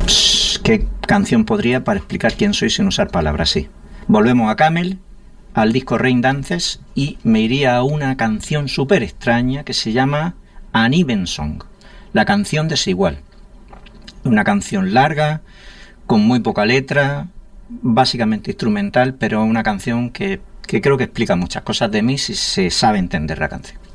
¿Qué canción podría para explicar quién soy sin usar palabras? Sí. Volvemos a Camel, al disco Rain Dances, y me iría a una canción súper extraña que se llama An Even Song, la canción desigual. Una canción larga, con muy poca letra, básicamente instrumental, pero una canción que creo que explica muchas cosas de mí si se sabe entender la canción.